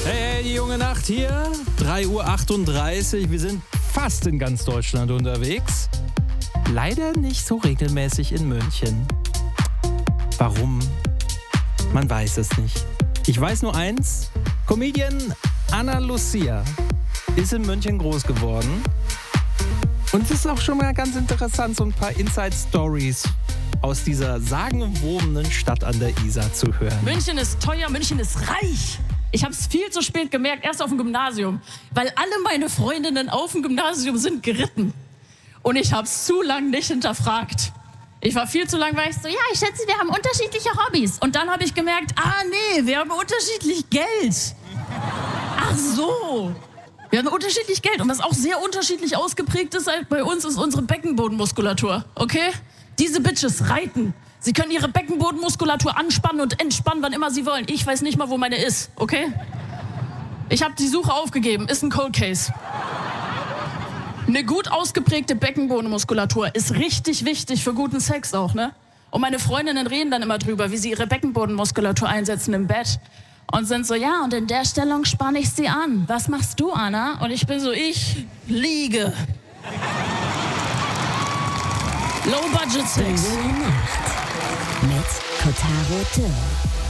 Hey, die junge Nacht hier, 3:38 Uhr. Wir sind fast in ganz Deutschland unterwegs. Leider nicht so regelmäßig in München. Warum? Man weiß es nicht. Ich weiß nur eins, Comedian Ana Lucia ist in München groß geworden. Und es ist auch schon mal ganz interessant, so ein paar Inside-Stories aus dieser sagenumwobenen Stadt an der Isar zu hören. München ist teuer, München ist reich. Ich habe es viel zu spät gemerkt, erst auf dem Gymnasium. Weil alle meine Freundinnen auf dem Gymnasium sind geritten. Und ich habe es zu lang nicht hinterfragt. Ich war viel zu lang, weil ich so, ja, ich schätze, wir haben unterschiedliche Hobbys. Und dann habe ich gemerkt, nee, wir haben unterschiedlich Geld. Ach so. Wir haben unterschiedlich Geld. Und was auch sehr unterschiedlich ausgeprägt ist bei uns, ist unsere Beckenbodenmuskulatur. Okay? Diese Bitches reiten. Sie können ihre Beckenbodenmuskulatur anspannen und entspannen, wann immer sie wollen. Ich weiß nicht mal, wo meine ist. Okay? Ich habe die Suche aufgegeben. Ist ein Cold Case. Eine gut ausgeprägte Beckenbodenmuskulatur ist richtig wichtig für guten Sex auch, ne? Und meine Freundinnen reden dann immer drüber, wie sie ihre Beckenbodenmuskulatur einsetzen im Bett. Und sind so, ja, und in der Stellung spanne ich sie an. Was machst du, Anna? Und ich bin so, ich liege. Low Budget Sex. Mit Kotaro Dürr.